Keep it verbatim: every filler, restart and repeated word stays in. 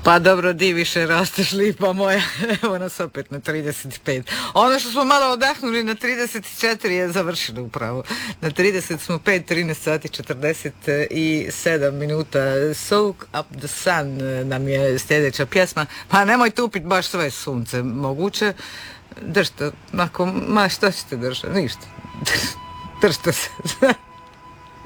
Pa dobro, di više rasteš, lipa moja. Evo nas opet na trideset pet. Ono što smo malo odahnuli na trideset četiri je završeno upravo. Na trideset smo pet, trinaest sati četrdeset sedam minuta. Soak up the sun nam je sljedeća pjesma. Pa nemoj tupit baš sve sunce. Moguće. Držite, ma šta ćete držati? Ništa. Držite se.